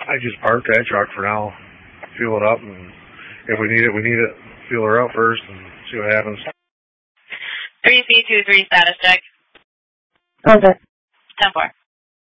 I just parked that truck for now, fuel it up, and if we need it, fuel her up first and see what happens. 3C23 status check. Okay. 10-4.